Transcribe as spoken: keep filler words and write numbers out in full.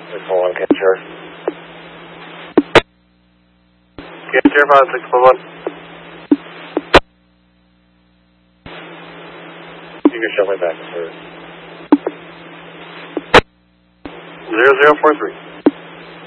six one one, capture. Capture five six one one. You can show me back, sir. zero zero four three.